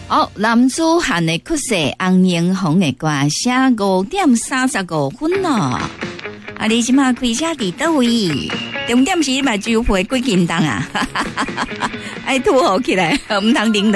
好，男子汉的曲式，红英红的歌，写5:35咯。啊，你即马开车伫倒位？重点是买酒杯几斤重啊？爱吐好起来，唔通啉。